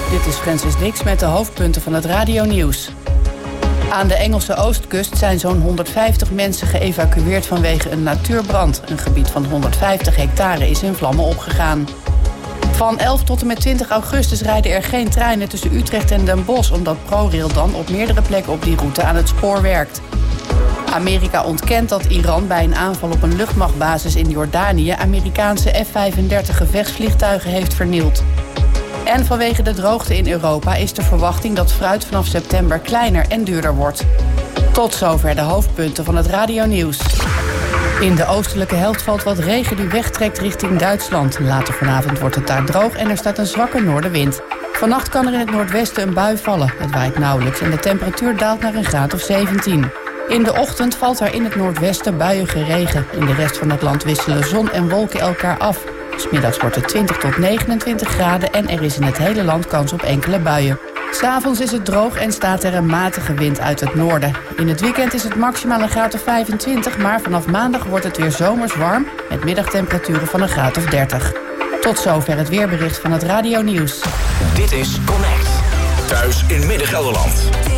Dit is Francis Dix met de hoofdpunten van het radionieuws. Aan de Engelse oostkust zijn zo'n 150 mensen geëvacueerd vanwege een natuurbrand. Een gebied van 150 hectare is in vlammen opgegaan. Van 11 tot en met 20 augustus rijden er geen treinen tussen Utrecht en Den Bosch, omdat ProRail dan op meerdere plekken op die route aan het spoor werkt. Amerika ontkent dat Iran bij een aanval op een luchtmachtbasis in Jordanië Amerikaanse F-35 gevechtsvliegtuigen heeft vernield. En vanwege de droogte in Europa is de verwachting dat fruit vanaf september kleiner en duurder wordt. Tot zover de hoofdpunten van het radionieuws. In de oostelijke helft valt wat regen die wegtrekt richting Duitsland. Later vanavond wordt het daar droog en er staat een zwakke noordenwind. Vannacht kan er in het noordwesten een bui vallen. Het waait nauwelijks en de temperatuur daalt naar een graad of 17. In de ochtend valt er in het noordwesten buiige regen. In de rest van het land wisselen zon en wolken elkaar af. 's Middags wordt het 20 tot 29 graden en er is in het hele land kans op enkele buien. 's Avonds is het droog en staat er een matige wind uit het noorden. In het weekend is het maximaal een graad of 25, maar vanaf maandag wordt het weer zomers warm met middagtemperaturen van een graad of 30. Tot zover het weerbericht van het radionieuws. Dit is Connect. Thuis in Midden-Gelderland.